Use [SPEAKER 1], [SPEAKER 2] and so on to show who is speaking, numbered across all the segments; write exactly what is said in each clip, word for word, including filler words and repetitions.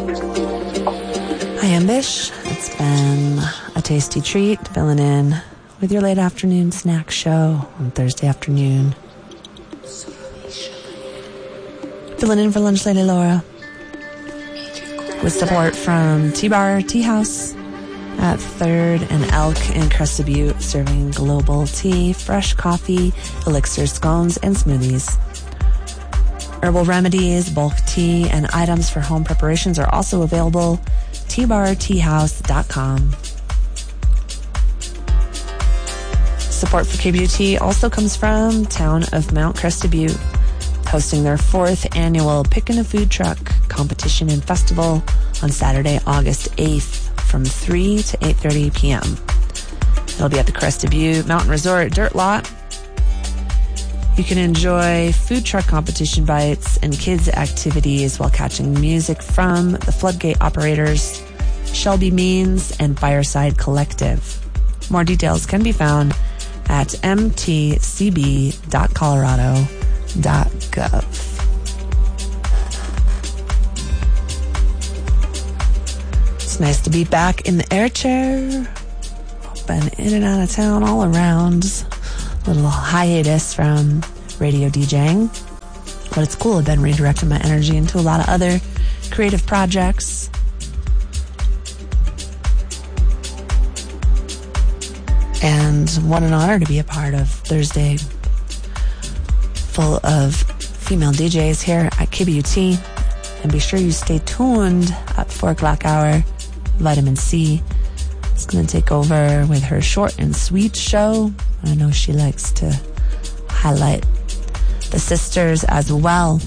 [SPEAKER 1] Hi, Ambish. It's been a tasty treat filling in with your late afternoon snack show on Thursday afternoon. Filling in for Lunch Lady Laura with support from T-Bar Tea House at third and Elk in Crested Butte, serving global tea, fresh coffee, elixir scones, and smoothies. Herbal remedies, bulk tea, and items for home preparations are also available. T bar tea house dot com. Support for K B U T also comes from Town of Mount Crested Butte, hosting their fourth annual Pickin' a Food Truck competition and festival on Saturday, August eighth from three to eight thirty p.m. It'll be at the Crested Butte Mountain Resort Dirt Lot. You can enjoy food truck competition bites and kids' activities while catching music from the Floodgate Operators, Shelby Means, and Fireside Collective. More details can be found at m t c b dot colorado dot gov. It's nice to be back in the air chair. Been in and out of town all around. Little hiatus from radio DJing, but it's cool. I've been redirecting my energy into a lot of other creative projects. And what an honor to be a part of Thursday full of female D Js here at K B U T. And be sure you stay tuned at four o'clock hour. Vitamin C is going to take over with her short and sweet show. I know she likes to highlight the sisters as well.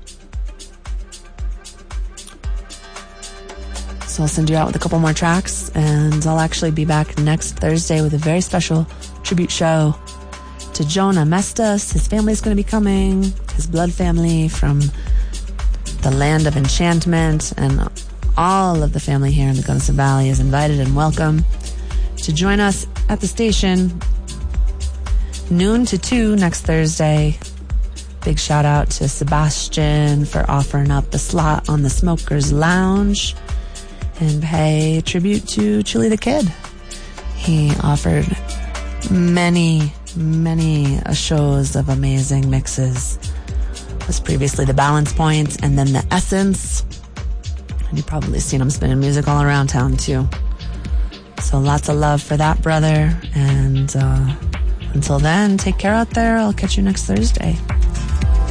[SPEAKER 1] So I'll send you out with a couple more tracks, and I'll actually be back next Thursday with a very special tribute show to Jonah Mestas. His family's going to be coming, his blood family from the land of enchantment, and all of the family here in the Gunnison Valley is invited and welcome to join us at the station noon to two next Thursday. Big shout out to Sebastian for offering up the slot on the Smokers Lounge, and pay tribute to Chili the Kid. He offered many, many shows of amazing mixes. It was previously the Balance Point and then the Essence. And you've probably seen him spinning music all around town too. So lots of love for that brother. And uh, until then, take care out there. I'll catch you next Thursday.